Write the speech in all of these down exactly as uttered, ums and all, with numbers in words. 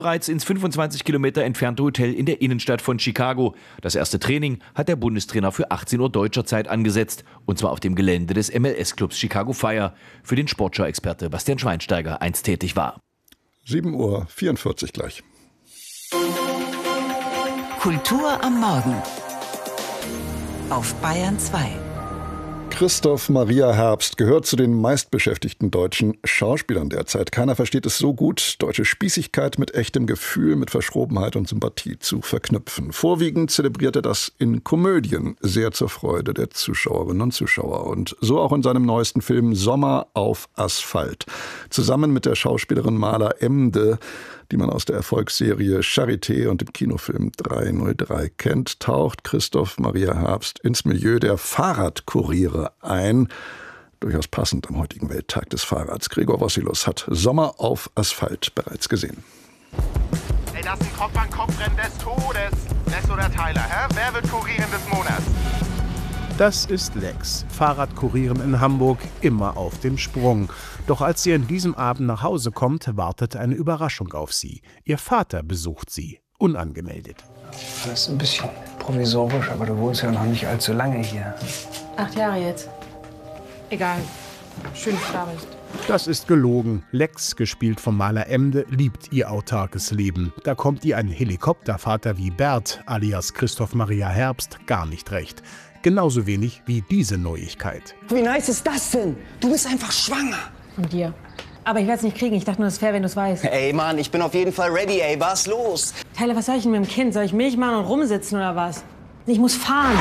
Bereits ins fünfundzwanzig Kilometer entfernte Hotel in der Innenstadt von Chicago. Das erste Training hat der Bundestrainer für achtzehn Uhr deutscher Zeit angesetzt. Und zwar auf dem Gelände des M L S-Clubs Chicago Fire, für den Sportschau-Experte Bastian Schweinsteiger einst tätig war. sieben Uhr vierundvierzig gleich. Kultur am Morgen auf Bayern zwei. Christoph Maria Herbst gehört zu den meistbeschäftigten deutschen Schauspielern derzeit. Keiner versteht es so gut, deutsche Spießigkeit mit echtem Gefühl, mit Verschrobenheit und Sympathie zu verknüpfen. Vorwiegend zelebriert er das in Komödien, sehr zur Freude der Zuschauerinnen und Zuschauer. Und so auch in seinem neuesten Film Sommer auf Asphalt. Zusammen mit der Schauspielerin Mala Emde, die man aus der Erfolgsserie Charité und dem Kinofilm dreihundertdrei kennt, taucht Christoph Maria Herbst ins Milieu der Fahrradkuriere ein. Durchaus passend am heutigen Welttag des Fahrrads. Gregor Wassilus hat Sommer auf Asphalt bereits gesehen. Ey, das ist ein Kopf-an-Kopf-Rennen des Todes. Lex oder Tyler, hä? Wer wird Kurierin des Monats? Das ist Lex, Fahrradkurierin in Hamburg, immer auf dem Sprung. Doch als sie an diesem Abend nach Hause kommt, wartet eine Überraschung auf sie. Ihr Vater besucht sie, unangemeldet. Das ist ein bisschen provisorisch, aber du wohnst ja noch nicht allzu lange hier. Acht Jahre jetzt. Egal. Schön, dass du da bist. Das ist gelogen. Lex, gespielt von Mala Emde, liebt ihr autarkes Leben. Da kommt ihr ein Helikoptervater wie Bert, alias Christoph Maria Herbst, gar nicht recht. Genauso wenig wie diese Neuigkeit. Wie nice ist das denn? Du bist einfach schwanger. Von dir. Aber ich werde es nicht kriegen. Ich dachte nur, es ist fair, wenn du es weißt. Ey, Mann, ich bin auf jeden Fall ready, ey. Was los? Tyler, was soll ich denn mit dem Kind? Soll ich Milch machen und rumsitzen oder was? Ich muss fahren.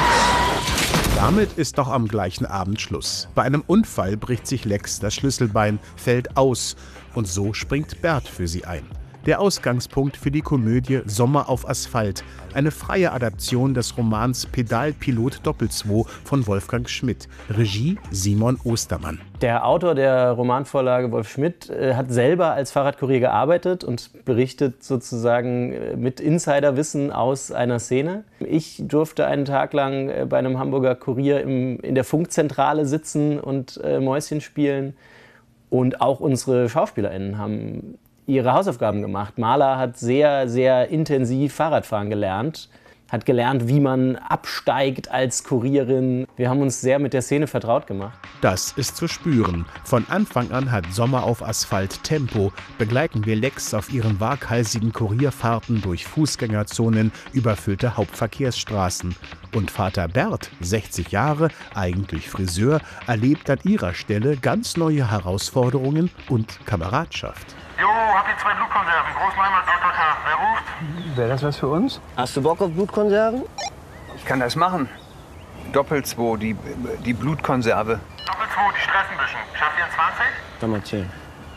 Damit ist doch am gleichen Abend Schluss. Bei einem Unfall bricht sich Lex das Schlüsselbein, fällt aus. Und so springt Bert für sie ein. Der Ausgangspunkt für die Komödie Sommer auf Asphalt, eine freie Adaption des Romans Pedalpilot Doppel zwei von Wolfgang Schmidt, Regie Simon Ostermann. Der Autor der Romanvorlage, Wolf Schmidt, hat selber als Fahrradkurier gearbeitet und berichtet sozusagen mit Insiderwissen aus einer Szene. Ich durfte einen Tag lang bei einem Hamburger Kurier im, in der Funkzentrale sitzen und äh, Mäuschen spielen. Und auch unsere SchauspielerInnen haben ihre Hausaufgaben gemacht. Mala hat sehr, sehr intensiv Fahrradfahren gelernt, hat gelernt, wie man absteigt als Kurierin. Wir haben uns sehr mit der Szene vertraut gemacht. Das ist zu spüren. Von Anfang an hat Sommer auf Asphalt Tempo. Begleiten wir Lex auf ihren waghalsigen Kurierfahrten durch Fußgängerzonen, überfüllte Hauptverkehrsstraßen. Und Vater Bert, sechzig Jahre, eigentlich Friseur, erlebt an ihrer Stelle ganz neue Herausforderungen und Kameradschaft. Jo, habt ihr zwei Blutkonserven? Großmeimer, Doktor K. Wer ruft? Wäre das was für uns? Hast du Bock auf Blutkonserven? Ich kann das machen. Doppel zwei, die, die Blutkonserve. Doppel zwei, die stressen ein bisschen. Schafft ihr in zwanzig? Dann mal zehn.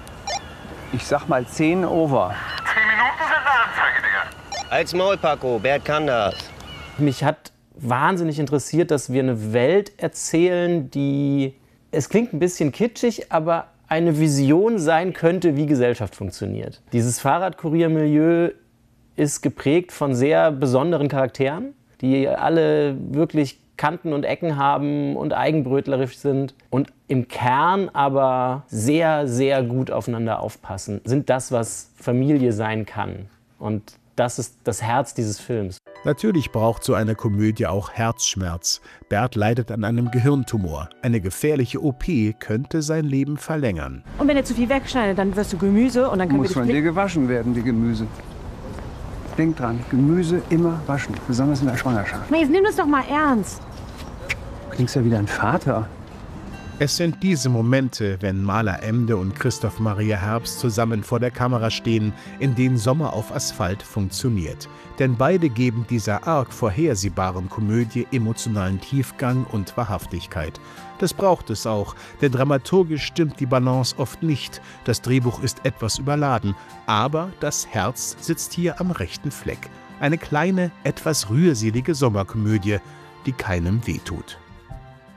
Ich sag mal zehn over. Zehn Minuten sind eine Anzeige, Digga. Als Maul, Paco. Bert kann das. Mich hat wahnsinnig interessiert, dass wir eine Welt erzählen, die, es klingt ein bisschen kitschig, aber eine Vision sein könnte, wie Gesellschaft funktioniert. Dieses Fahrradkuriermilieu ist geprägt von sehr besonderen Charakteren, die alle wirklich Kanten und Ecken haben und eigenbrötlerisch sind und im Kern aber sehr, sehr gut aufeinander aufpassen, sind das, was Familie sein kann. Und das ist das Herz dieses Films. Natürlich braucht so eine Komödie auch Herzschmerz. Bert leidet an einem Gehirntumor. Eine gefährliche O P könnte sein Leben verlängern. Und wenn er zu viel wegschneidet, dann wirst du Gemüse und dann können Muss wir von dich dir gewaschen werden, die Gemüse. Denk dran, Gemüse immer waschen, besonders in der Schwangerschaft. Jetzt nimm das doch mal ernst. Du klingst ja wie dein Vater. Es sind diese Momente, wenn Mala Emde und Christoph Maria Herbst zusammen vor der Kamera stehen, in denen Sommer auf Asphalt funktioniert. Denn beide geben dieser arg vorhersehbaren Komödie emotionalen Tiefgang und Wahrhaftigkeit. Das braucht es auch, denn dramaturgisch stimmt die Balance oft nicht. Das Drehbuch ist etwas überladen, aber das Herz sitzt hier am rechten Fleck. Eine kleine, etwas rührselige Sommerkomödie, die keinem wehtut.